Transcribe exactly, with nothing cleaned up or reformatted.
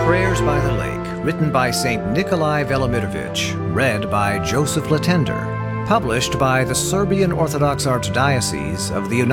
Prayers by the Lake, written by Saint Nikolai Velimirovich, read by Joseph Latender, published by the Serbian Orthodox Archdiocese of the United